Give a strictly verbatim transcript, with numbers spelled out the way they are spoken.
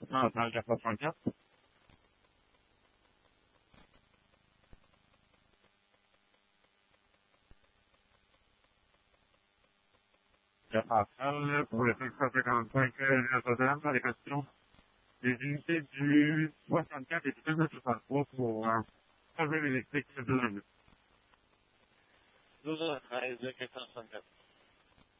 Non, c'est un K soixante-quatre. Il y a Pascal, pour le cinq cent cinquante-cinq, euh, Notre-Dame, dans les questions. Les unités du soixante-quatre et du deux cent soixante-trois pour, euh, service électrique de la nuit. douze heures treize, quatre cent soixante-quatre.